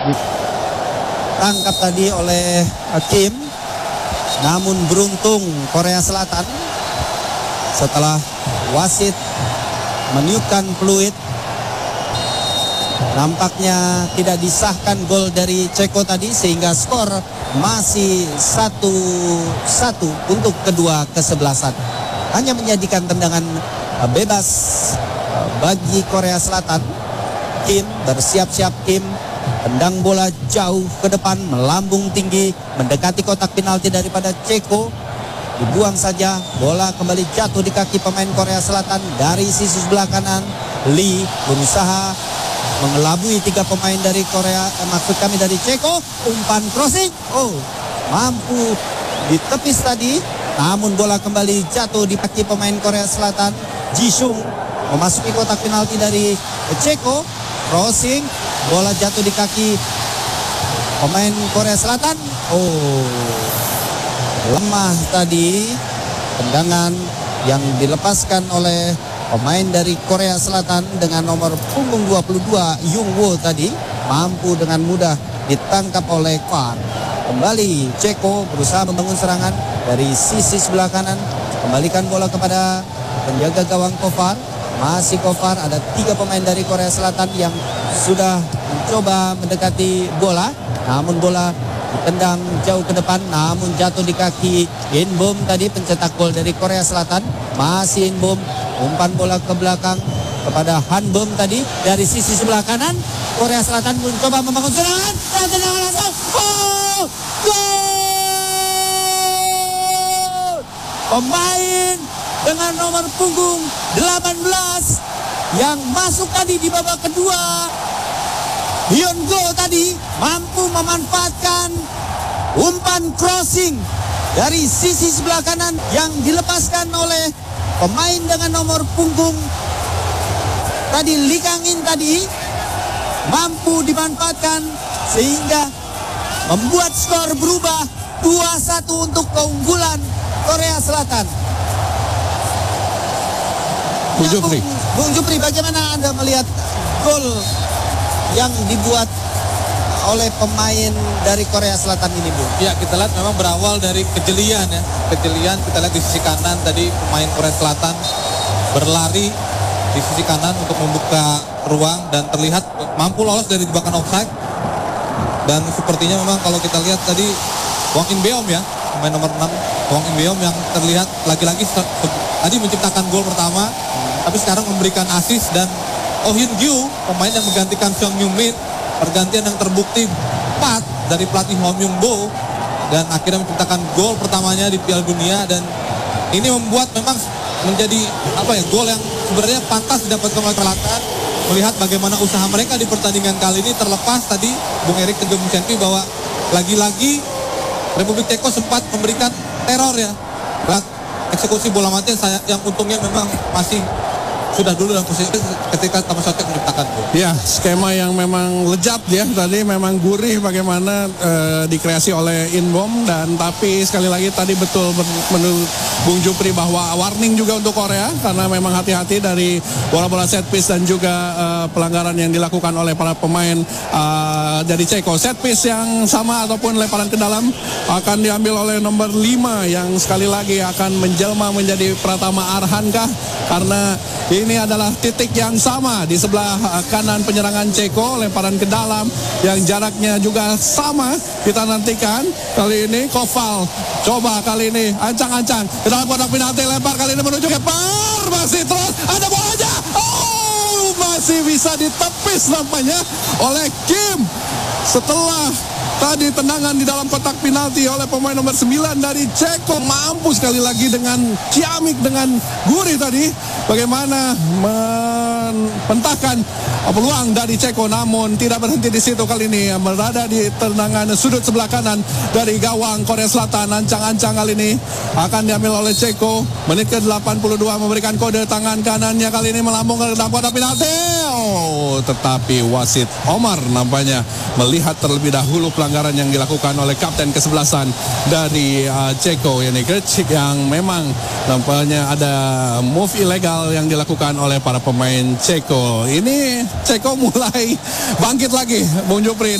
ditangkap tadi oleh Kim. Namun beruntung Korea Selatan setelah wasit meniupkan peluit, nampaknya tidak disahkan gol dari Ceko tadi, sehingga skor masih 1-1 untuk kedua kesebelasan. Hanya menjadikan tendangan bebas bagi Korea Selatan. Kim bersiap-siap, Kim tendang bola jauh ke depan, melambung tinggi, mendekati kotak penalti daripada Ceko. Dibuang saja, bola kembali jatuh di kaki pemain Korea Selatan dari sisi sebelah kanan. Lee berusaha mengelabui 3 pemain dari Korea, maksud kami dari Ceko. Umpan crossing, mampu ditepis tadi, namun bola kembali jatuh di kaki pemain Korea Selatan. Jisung memasuki kotak penalti dari Ceko. Crossing, bola jatuh di kaki pemain Korea Selatan. Lemah tadi tendangan yang dilepaskan oleh pemain dari Korea Selatan dengan nomor punggung 22 Jung Woo tadi, mampu dengan mudah ditangkap oleh Kwan. Kembali Ceko berusaha membangun serangan dari sisi sebelah kanan, kembalikan bola kepada penjaga gawang Kofar. Masih Kofar, ada 3 pemain dari Korea Selatan yang sudah mencoba mendekati bola, namun bola ditendang jauh ke depan, namun jatuh di kaki Inbom tadi, pencetak gol dari Korea Selatan. Masih Inbom, umpan bola ke belakang kepada Hanbom tadi dari sisi sebelah kanan. Korea Selatan mencoba membangun serangan dan tendangan langsung. Gol! Pemain dengan nomor punggung 18 yang masuk tadi di babak kedua, Hyun-go tadi mampu memanfaatkan umpan crossing dari sisi sebelah kanan yang dilepaskan oleh pemain dengan nomor punggung tadi, Lee Kang-in tadi, mampu dimanfaatkan sehingga membuat skor berubah 2-1 untuk keunggulan Korea Selatan. Bung Jupri, bagaimana Anda melihat gol yang dibuat oleh pemain dari Korea Selatan ini, Bu? Ya, kita lihat memang berawal dari kejelian ya. Kejelian kita lihat di sisi kanan tadi, pemain Korea Selatan berlari di sisi kanan untuk membuka ruang dan terlihat mampu lolos dari jebakan offside. Dan sepertinya memang kalau kita lihat tadi Wang In-beom ya, pemain nomor 6, Wang In-beom yang terlihat lagi-lagi tadi menciptakan gol pertama, tapi sekarang memberikan assist. Dan Oh Hyun-gyu, pemain yang menggantikan Song Hyun-min, pergantian yang terbukti tepat dari pelatih Hong Myung-bo, dan akhirnya menciptakan gol pertamanya di Piala Dunia. Dan ini membuat memang menjadi gol yang sebenarnya pantas didapatkan oleh Selatan, melihat bagaimana usaha mereka di pertandingan kali ini. Terlepas tadi Bung Erik juga mensentuh bahwa lagi-lagi Republik Ceko sempat memberikan teror ya, eksekusi bola mati yang untungnya memang masih sudah dulu dalam posisi ketika Thomas Soucek menciptakan gol. Ya, skema yang memang lejat ya, tadi memang gurih bagaimana dikreasi oleh Inbom. Dan tapi sekali lagi tadi betul menurut Bung Jupri bahwa warning juga untuk Korea, karena memang hati-hati dari bola-bola set piece dan juga pelanggaran yang dilakukan oleh para pemain dari Ceko. Set piece yang sama ataupun lemparan ke dalam akan diambil oleh nomor 5 yang sekali lagi akan menjelma menjadi Pratama Arhankah, karena ini adalah titik yang sama di sebelah kanan penyerangan Ceko. Lemparan ke dalam yang jaraknya juga sama. Kita nantikan kali ini Koval coba kali ini ancang-ancang ke dalam kotak penalti, lempar kali ini menuju keeper, masih terus ada bolanya. Masih bisa ditepis nampaknya oleh Kim setelah tadi tendangan di dalam kotak penalti oleh pemain nomor 9 dari Ceko. Mampu sekali lagi dengan ciamik, dengan gurih tadi bagaimana mentahkan peluang dari Ceko, namun tidak berhenti di situ. Kali ini berada di tendangan sudut sebelah kanan dari gawang Korea Selatan. Ancang-ancang kali ini akan diambil oleh Ceko. Menit ke-82 memberikan kode tangan kanannya, kali ini melambung ke dalam kotak penalti. Tetapi wasit Omar nampaknya melihat terlebih dahulu pelanggaran yang dilakukan oleh kapten kesebelasan dari Ceko, yakni Grcic, yang memang nampaknya ada move ilegal yang dilakukan oleh para pemain Ceko. Ini Ceko mulai bangkit lagi, Bung Jupri.